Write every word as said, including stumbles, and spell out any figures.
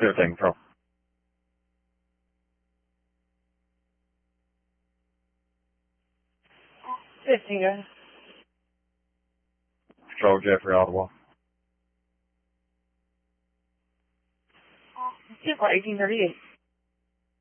They're taking control. fifteen, guys. Control Jeffrey Ottawa. eighteen thirty-eight.